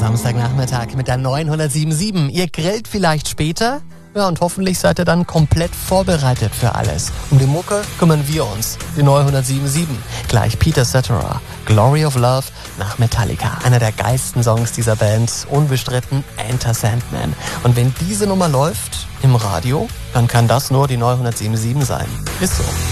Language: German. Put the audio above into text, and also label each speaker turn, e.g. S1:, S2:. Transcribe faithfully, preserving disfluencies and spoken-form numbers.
S1: Samstagnachmittag mit der neunhundertsiebenundsiebzig. Ihr grillt vielleicht später? Ja, und hoffentlich seid ihr dann komplett vorbereitet für alles. Um die Mucke kümmern wir uns, die neunhundertsiebenundsiebzig. Gleich Peter Cetera, Glory of Love nach Metallica. Einer der geilsten Songs dieser Band, unbestritten Enter Sandman. Und wenn diese Nummer läuft im Radio, dann kann das nur die neunhundertsiebenundsiebzig sein. Ist so.